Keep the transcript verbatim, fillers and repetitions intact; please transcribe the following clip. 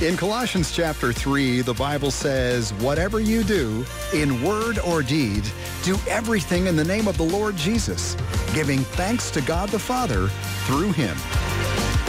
In Colossians chapter three, the Bible says, whatever you do, in word or deed, do everything in the name of the Lord Jesus, giving thanks to God the Father through him.